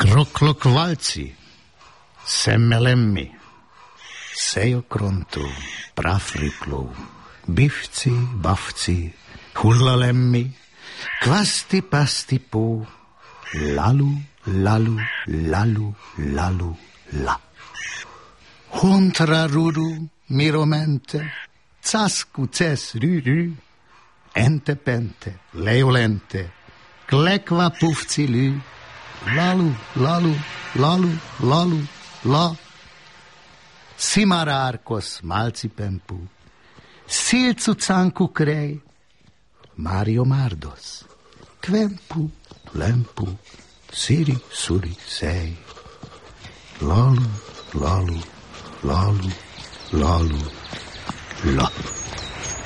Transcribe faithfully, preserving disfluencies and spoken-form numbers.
Kroklok valci, semmelemmi, sejokrontu, prafriklou, bifci, bafci, hullalemmi, kvasti pasti puu, lalu, lalu, lalu, lalu, la. Huntra rudu, miromente, casku ces ryry, ente pente, leolente, klekva pufci ly, lalu, lalu, lalu, lalu, la. Simarárkos malci pempu, szilcu canku krej, Mario Mardos, kvempu, lempu, siri, suri, sej, lalu, lalu, lalu, lalu, la.